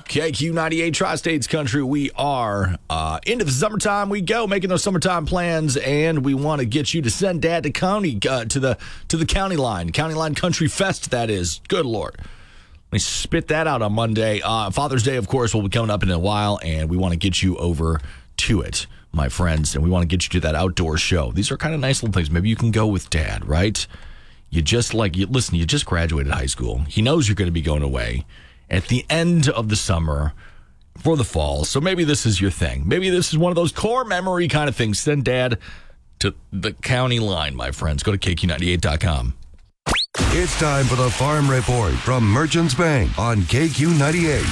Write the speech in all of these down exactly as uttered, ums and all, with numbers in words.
K Q ninety-eight Tri-States Country. We are uh, into the summertime. We go making those summertime plans, and we want to get you to send Dad to county uh, to the to the county line, County Line Country Fest. That is, good Lord. Let me spit that out on Monday. Uh, Father's Day, of course, will be coming up in a while, and we want to get you over to it, my friends, and we want to get you to that outdoor show. These are kind of nice little things. Maybe you can go with Dad, right? You just like you listen. You just graduated high school. He knows you're going to be going away at the end of the summer for the fall. So maybe this is your thing. Maybe this is one of those core memory kind of things. Send Dad to the county line, my friends. Go to K Q ninety-eight dot com. It's time for the Farm Report from Merchants Bank on K Q ninety-eight.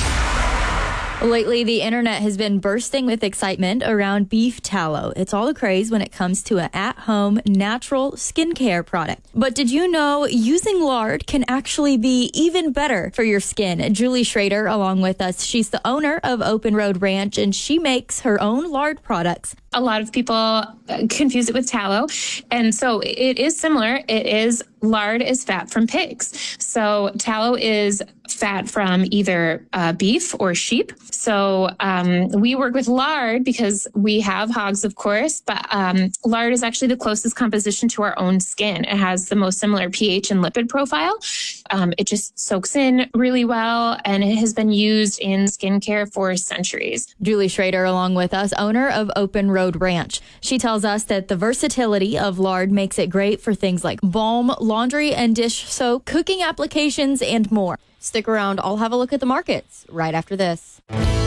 Lately, the internet has been bursting with excitement around beef tallow. It's all the craze when it comes to an at-home natural skincare product. But did you know using lard can actually be even better for your skin? Julie Schrader, along with us, she's the owner of Open Road Ranch, and she makes her own lard products. A lot of people confuse it with tallow. And so it is similar. It is lard is fat from pigs. So tallow is fat from either uh, beef or sheep. So um, we work with lard because we have hogs, of course, but um, lard is actually the closest composition to our own skin. It has the most similar pH and lipid profile. Um, it just soaks in really well, and it has been used in skincare for centuries. Julie Schrader, along with us, owner of Open Road Ranch. She tells us that the versatility of lard makes it great for things like balm, laundry and dish soap, cooking applications, and more. Stick around. I'll have a look at the markets right after this.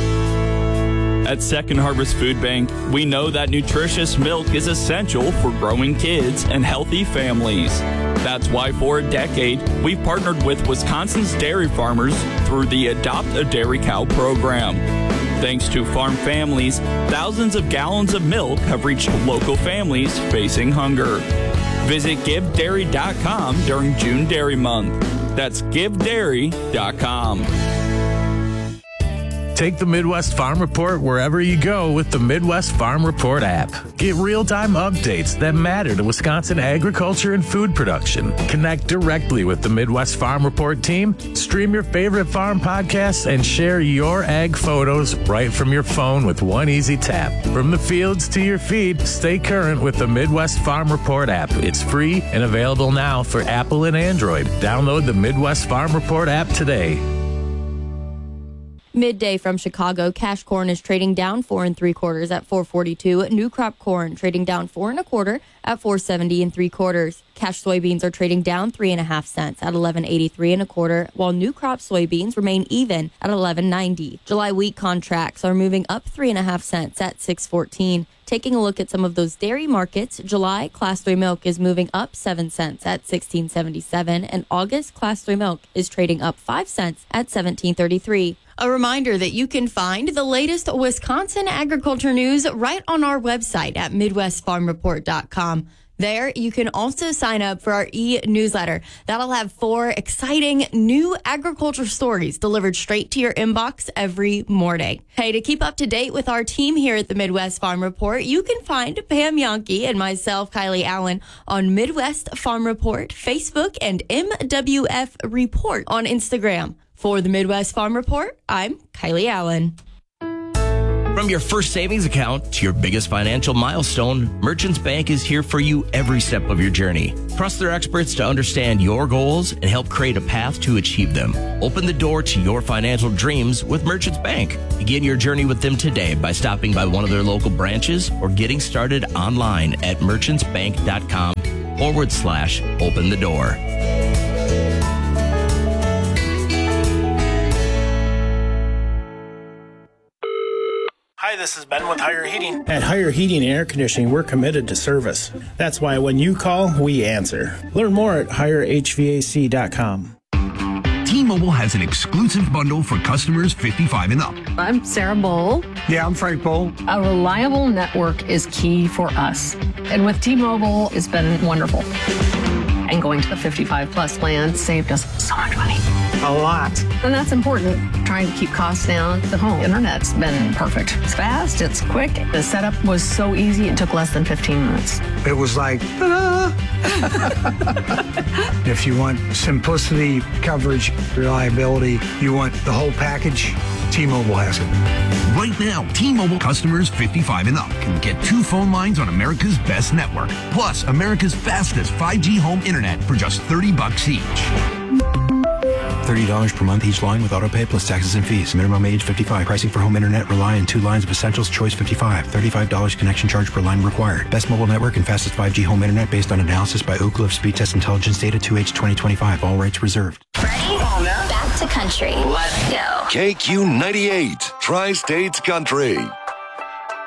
At Second Harvest Food Bank, we know that nutritious milk is essential for growing kids and healthy families. That's why for a decade, we've partnered with Wisconsin's dairy farmers through the Adopt a Dairy Cow program. Thanks to farm families, thousands of gallons of milk have reached local families facing hunger. Visit give dairy dot com during June Dairy Month. That's give dairy dot com. Take the Midwest Farm Report wherever you go with the Midwest Farm Report app. Get real-time updates that matter to Wisconsin agriculture and food production. Connect directly with the Midwest Farm Report team, stream your favorite farm podcasts, and share your ag photos right from your phone with one easy tap. From the fields to your feed, stay current with the Midwest Farm Report app. It's free and available now for Apple and Android. Download the Midwest Farm Report app today. Midday from Chicago, cash corn is trading down four and three quarters at four forty-two. New crop corn trading down four and a quarter at four seventy and three quarters. Cash soybeans are trading down three and a half cents at eleven eighty-three and a quarter, while new crop soybeans remain even at eleven ninety. July wheat contracts are moving up three and a half cents at six fourteen. Taking a look at some of those dairy markets, July Class three milk is moving up seven cents at sixteen seventy-seven, and August Class three milk is trading up five cents at seventeen thirty-three. A reminder that you can find the latest Wisconsin agriculture news right on our website at midwest farm report dot com. There, you can also sign up for our e-newsletter. That'll have four exciting new agriculture stories delivered straight to your inbox every morning. Hey, to keep up to date with our team here at the Midwest Farm Report, you can find Pam Yonke and myself, Kylie Allen, on Midwest Farm Report, Facebook, and M W F Report on Instagram. For the Midwest Farm Report, I'm Kylie Allen. From your first savings account to your biggest financial milestone, Merchants Bank is here for you every step of your journey. Trust their experts to understand your goals and help create a path to achieve them. Open the door to your financial dreams with Merchants Bank. Begin your journey with them today by stopping by one of their local branches or getting started online at merchants bank dot com forward slash open the door. Hi, this is Ben with Higher Heating. At Higher Heating and Air Conditioning, we're committed to service. That's why when you call, we answer. Learn more at higher h v a c dot com. T-Mobile has an exclusive bundle for customers fifty-five and up. I'm Sarah Bowl. Yeah, I'm Frank Bowl. A reliable network is key for us. And with T-Mobile, it's been wonderful. And going to the fifty-five plus plan saved us so much money. A lot. And that's important. Trying to keep costs down. The home internet's been perfect. It's fast, it's quick. The setup was so easy, it took less than fifteen minutes. It was like, ta-da! If you want simplicity, coverage, reliability, you want the whole package, T-Mobile has it. Right now, T-Mobile customers fifty-five and up can get two phone lines on America's best network, plus America's fastest five G home internet for just thirty bucks each. thirty dollars per month each line with autopay plus taxes and fees. Minimum age fifty-five. Pricing for home internet rely on two lines of Essentials Choice fifty-five. thirty-five dollars connection charge per line required. Best mobile network and fastest five G home internet based on analysis by Oak Cliff Speed Test Intelligence Data two H twenty twenty-five. All rights reserved. Ready? Back to country. Let's go. K Q ninety-eight, Tri-States Country.